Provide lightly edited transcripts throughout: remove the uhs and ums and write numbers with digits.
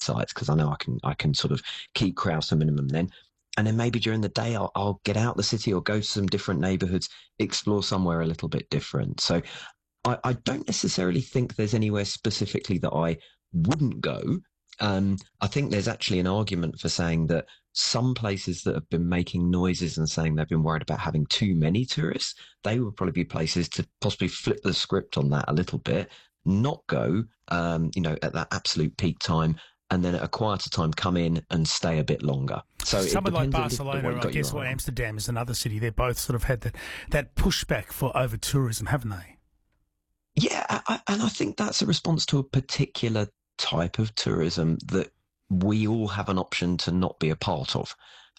sites because I know I can sort of keep crowds to a minimum then. And then maybe during the day, I'll get out the city or go to some different neighborhoods, explore somewhere a little bit different. So I don't necessarily think there's anywhere specifically that I wouldn't go. I think there's actually an argument for saying that some places that have been making noises and saying they've been worried about having too many tourists, they would probably be places to possibly flip the script on that a little bit, not go, at that absolute peak time, and then at a quieter time come in and stay a bit longer. So somewhere like depends Barcelona, I guess, or Amsterdam is another city. They both sort of had that pushback for over tourism, haven't they? Yeah, and I think that's a response to a particular type of tourism that we all have an option to not be a part of.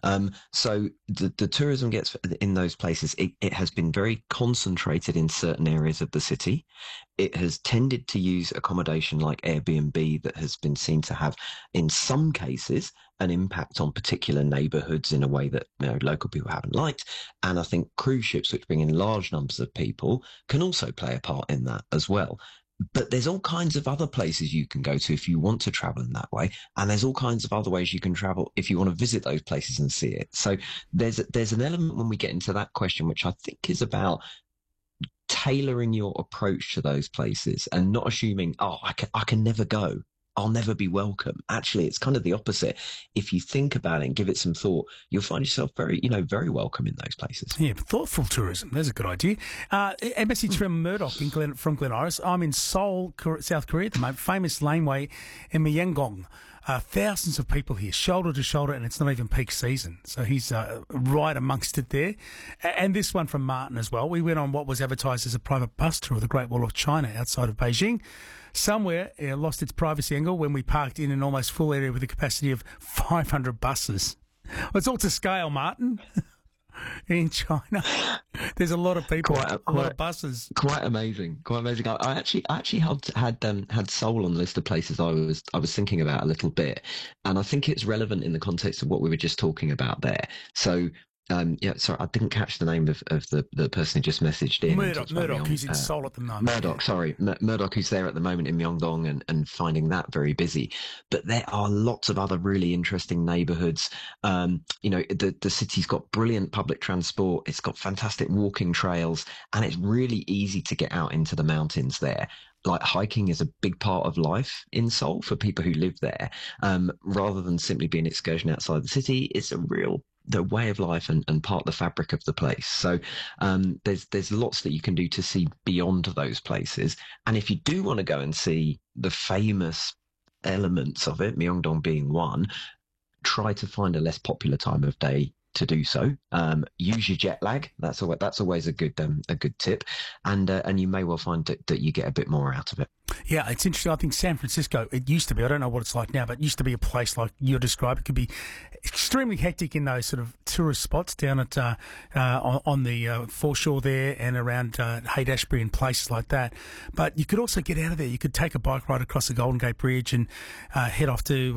So the tourism gets in those places, it has been very concentrated in certain areas of the city. It has tended to use accommodation like Airbnb that has been seen to have, in some cases, an impact on particular neighborhoods in a way that local people haven't liked. And I think cruise ships, which bring in large numbers of people, can also play a part in that as well. But there's all kinds of other places you can go to if you want to travel in that way. And there's all kinds of other ways you can travel if you want to visit those places and see it. So there's an element when we get into that question, which I think is about tailoring your approach to those places and not assuming, I can never go. I'll never be welcome. Actually, it's kind of the opposite. If you think about it and give it some thought, you'll find yourself very welcome in those places. Yeah, thoughtful tourism. There's a good idea. A message from Murdoch from Glen Iris. I'm in Seoul, South Korea at the moment. Famous laneway in Myeongdong. Thousands of people here, shoulder to shoulder, and it's not even peak season. So he's right amongst it there. And this one from Martin as well. We went on what was advertised as a private bus tour of the Great Wall of China outside of Beijing. Somewhere lost its privacy angle when we parked in an almost full area with a capacity of 500 buses. Well, it's all to scale, Martin. In China, there's a lot of people, a lot of buses. Quite amazing. I actually had Seoul on the list of places I was thinking about a little bit, and I think it's relevant in the context of what we were just talking about there. So. Sorry, I didn't catch the name of the person who just messaged in. Murdoch, who's in Seoul at the moment. Murdoch, who's there at the moment in Myeongdong and finding that very busy. But there are lots of other really interesting neighbourhoods. The city's got brilliant public transport. It's got fantastic walking trails, and it's really easy to get out into the mountains there. Like hiking is a big part of life in Seoul for people who live there. Rather than simply being an excursion outside the city, it's the way of life and part of the fabric of the place. So there's lots that you can do to see beyond those places. And if you do want to go and see the famous elements of it, Myeongdong being one, try to find a less popular time of day to do so. Use your jet lag. That's always a good tip, and you may well find that you get a bit more out of it. Yeah, it's interesting. I think San Francisco, it used to be, I don't know what it's like now, but it used to be a place like you described. It could be extremely hectic in those sort of tourist spots down at on the foreshore there and around Haight-Ashbury and places like that. But you could also get out of there. You could take a bike ride across the Golden Gate Bridge and head off to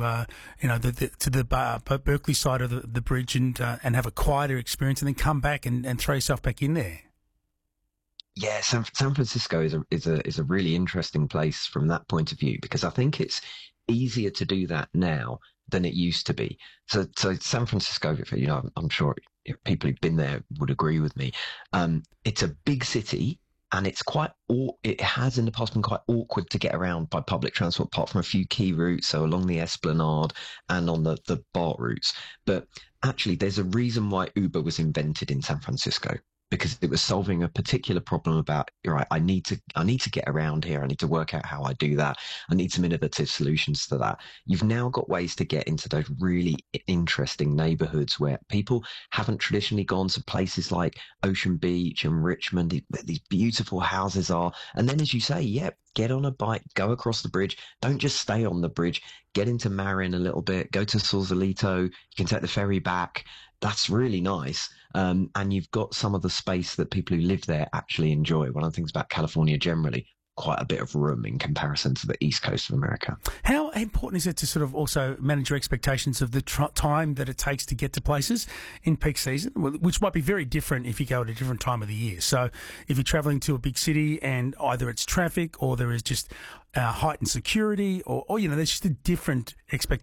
the Berkeley side of the bridge and have a quieter experience, and then come back and throw yourself back in there. Yeah, San Francisco is a really interesting place from that point of view, because I think it's easier to do that now than it used to be. So San Francisco, I'm sure people who've been there would agree with me. It's a big city, and it has in the past been quite awkward to get around by public transport, apart from a few key routes, so along the Esplanade and on the BART routes. But actually, there's a reason why Uber was invented in San Francisco, because it was solving a particular problem about, right, I need to get around here. I need to work out how I do that. I need some innovative solutions to that. You've now got ways to get into those really interesting neighborhoods where people haven't traditionally gone, to places like Ocean Beach and Richmond. These beautiful houses are. And then, as you say, get on a bike, go across the bridge. Don't just stay on the bridge. Get into Marin a little bit, go to Sausalito. You can take the ferry back. That's really nice. And you've got some of the space that people who live there actually enjoy. One of the things about California generally, quite a bit of room in comparison to the East Coast of America. How important is it to sort of also manage your expectations of the time that it takes to get to places in peak season, which might be very different if you go at a different time of the year? So if you're travelling to a big city and either it's traffic or there is just heightened security or there's just a different expectation